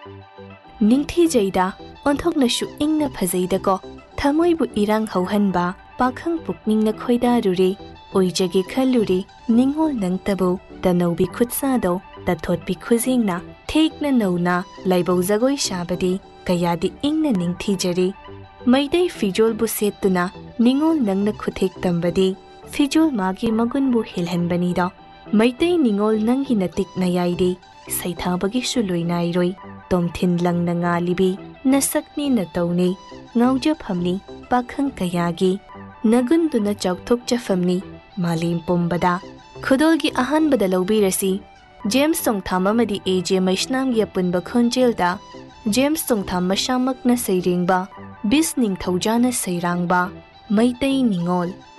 ꯅꯤꯡꯊꯤꯖꯩꯗ ꯑꯣꯟꯊꯣꯛꯅꯁꯨ ꯏꯪꯅ ꯐꯖꯩꯗꯀꯣ ꯊꯃꯣꯏꯕꯨ ꯏꯔꯥꯡ ꯍꯧꯍꯟꯕ ꯄꯥꯈꯪ ꯄꯨꯛꯅꯤꯡꯅ ꯈꯣꯏꯗꯥꯔꯨꯔꯦ ꯑꯣꯏꯖꯒꯦ ꯈꯜꯂꯨꯔꯦ ꯅꯤꯡꯉꯣꯜ ꯅꯪꯇꯕꯨ ꯇꯅꯧꯕꯤ ꯈꯨꯠꯁꯥꯗꯣ ꯇꯊꯣꯠꯄꯤ ꯈꯨꯖꯦꯡꯅ ꯊꯦꯛꯅ ꯅꯧꯅ ꯂꯥꯏꯕꯧ ꯖꯒꯣꯏ ꯁꯥꯕꯗꯤ ꯀꯌꯥꯗꯤ ꯏꯪꯅ ꯅꯤꯡꯊꯤꯖꯔꯤ ꯃꯩꯇꯩ ꯐꯤꯖꯣꯜꯕꯨ ꯁꯦꯠꯇꯨꯅ ꯅꯤꯡꯉꯣꯜ ꯅꯪꯅ ꯈꯨꯊꯦꯛ ꯇꯝꯕꯗꯤ ꯐꯤꯖꯣꯜ ꯃꯥꯒꯤ ꯃꯒꯨꯟꯕꯨ ꯍꯦꯜꯍꯟꯕꯅꯤꯗꯣ ꯃꯩꯇꯩ ꯅꯤꯡꯉꯣꯜ ꯅꯪꯒꯤ ꯅꯇꯤꯛ ꯅꯌꯥꯏꯗꯤ ꯁꯩꯊꯥꯕꯒꯤꯁꯨ ꯂꯣꯏꯅꯥꯏꯔꯣꯏ ꯇꯣꯝꯊꯤꯟ ꯂꯪꯅ ꯉꯥꯜꯂꯤꯕꯤ ꯅꯁꯛꯅꯤ ꯅꯇꯧꯅꯤ ꯉꯥꯎꯖꯐꯝꯅꯤ ꯄꯥꯈꯪ ꯀꯌꯥꯒꯤ ꯅꯒꯨꯟꯗꯨꯅ ꯆꯥꯎꯊꯣꯛꯆꯐꯝꯅꯤ ꯃꯥꯂꯦꯝ ꯄꯨꯝꯕꯗ ꯈꯨꯗꯣꯜꯒꯤ ꯑꯍꯥꯟꯕꯗ ꯂꯧꯕꯤꯔꯁꯤ ꯖꯦꯝꯁ ꯆꯣꯡꯊꯥꯝ ꯑꯃꯗꯤ ꯑꯦ.ꯖꯦ. ꯃꯩꯁꯅꯥꯝꯒꯤ ꯑꯄꯨꯟꯕ ꯈꯣꯟꯖꯦꯜꯗ ꯖꯦꯝꯁ ꯆꯣꯡꯊꯥꯝ ꯃꯁꯥꯃꯛꯅ ꯁꯩꯔꯦꯡꯕ ꯕꯤꯁ ꯅꯤꯡꯊꯧꯖꯥꯅ ꯁꯩꯔꯥꯡꯕ ꯃꯩꯇꯩ ꯅꯤꯡꯉꯣꯜ